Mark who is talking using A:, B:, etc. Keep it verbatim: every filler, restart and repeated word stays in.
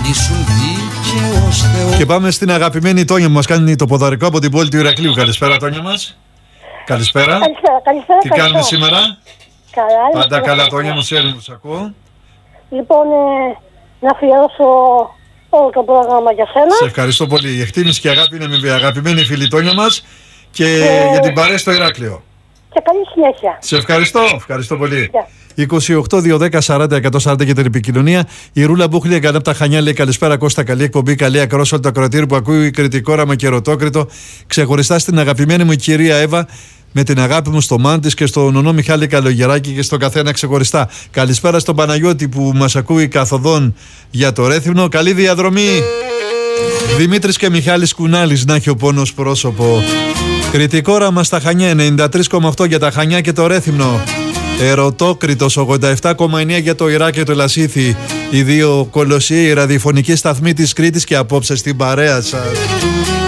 A: Και πάμε στην αγαπημένη Τόνια που μας κάνει το ποδαρικό από την πόλη του Ηρακλείου. Καλησπέρα, Τόνια μας. Καλησπέρα.
B: Καλησπέρα, καλησπέρα.
A: Τι κάνουμε σήμερα?
B: Καλά.
A: Πάντα καλά, Τόνια μου, σέρνει που σ' ακούω.
B: Λοιπόν, ε, να αφιερώσω όλο το πρόγραμμα για σένα.
A: Σε ευχαριστώ πολύ. Η εκτίμηση και η αγάπη είναι με αγαπημένη φίλη Τόνια μας και
B: Ε,
A: για την παρέα στο Ηράκλειο.
B: Και καλή συνέχεια.
A: Σε ευχαριστώ. Ευχαριστώ πολύ.
B: Γεια.
A: είκοσι οκτώ δύο δέκα σαράντα εκατόν σαράντα για την επικοινωνία. Η Ρούλα Μπούχλη εγκατά από τα Χανιά λέει: καλησπέρα, Κώστα. Καλή εκπομπή. Καλή ακρόαση όλο το ακροατήριο που ακούει κριτικό όραμα και ρωτόκριτο. Ξεχωριστά στην αγαπημένη μου κυρία Εύα, με την αγάπη μου στο μάν της και στον Ονό Μιχάλη Καλογεράκη και στον καθένα ξεχωριστά. Καλησπέρα στον Παναγιώτη που μας ακούει καθοδόν για το Ρέθυμνο. Καλή διαδρομή. Δημήτρης και Μιχάλης Κουνάλης, να έχει ο πόνος πρόσωπο. Κριτικό όραμα στα Χανιά, ενενήντα τρία κόμμα οκτώ για τα Χανιά και το Ρέθυμνο. Ερωτόκριτος ογδόντα επτά κόμμα εννέα για το Ιράκ και το Λασίθι. Οι δύο κολοσσιαίοι ραδιοφωνικοί σταθμοί της Κρήτης και απόψε στην παρέα σας.